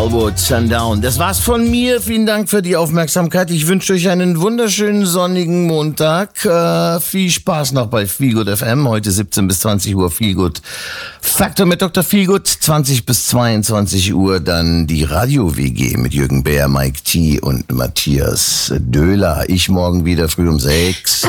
Elwood, Sundown. Das war's von mir. Vielen Dank für die Aufmerksamkeit. Ich wünsche euch einen wunderschönen sonnigen Montag. Viel Spaß noch bei Feelgood FM. Heute 17 bis 20 Uhr Feelgood Faktor mit Dr. Feelgood. 20 bis 22 Uhr dann die Radio-WG mit Jürgen Bär, Mike T. und Matthias Döhler. Ich morgen wieder früh um 6.